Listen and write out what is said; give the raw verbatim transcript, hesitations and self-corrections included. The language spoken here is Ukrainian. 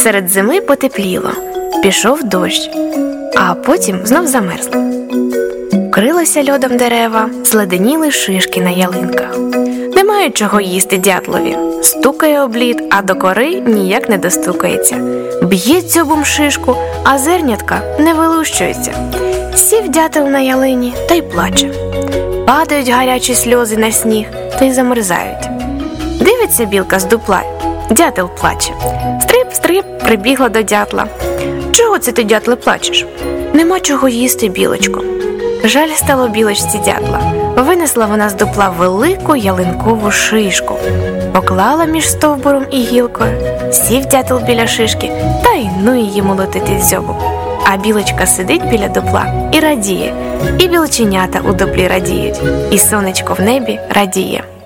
Серед зими потепліло, пішов дощ, а потім знов замерзло. Вкрилися льодом дерева, зледеніли шишки на ялинках. Немає чого їсти дятлові. Стукає об лід, а до кори ніяк не достукається. Б'є дзьобом шишку, а зернятка не вилущуються. Сів дятел на ялині та й плаче. Падають гарячі сльози на сніг та й замерзають. Дивиться білка з дупла, дятел плаче. Стрип-стрип прибігла до дятла. Чого це ти, дятле, плачеш? Нема чого їсти, білочко. Жаль стало білочці дятла. Винесла вона з дупла велику ялинкову шишку. Поклала між стовбуром і гілкою. Сів дятел біля шишки та й ну її молотити дзьобом. А білочка сидить біля дупла і радіє. І білченята у дуплі радіють. І сонечко в небі радіє.